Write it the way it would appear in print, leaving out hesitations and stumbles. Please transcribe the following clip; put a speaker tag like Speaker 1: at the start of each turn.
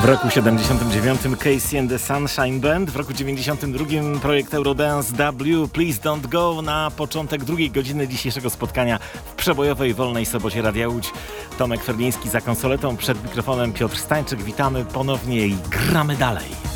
Speaker 1: roku 79 Casey and the Sunshine Band, w roku 92 projekt Eurodance W Please Don't Go na początek drugiej godziny dzisiejszego spotkania w przebojowej wolnej sobocie Radia Łódź. Tomek Ferliński za konsoletą, przed mikrofonem Piotr Stańczyk. Witamy ponownie i gramy dalej.